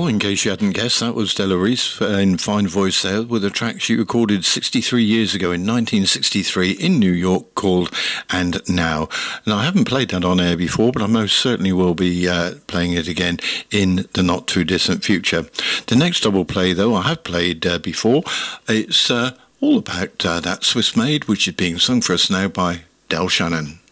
in case you hadn't guessed, that was Della Reese in fine voice there with a track she recorded 63 years ago in 1963 in New York called And Now. Now, I haven't played that on air before, but I most certainly will be playing it again in the not-too-distant future. The next I will play, though, I have played before. It's all about that Swiss Maid, which is being sung for us now by Del Shannon.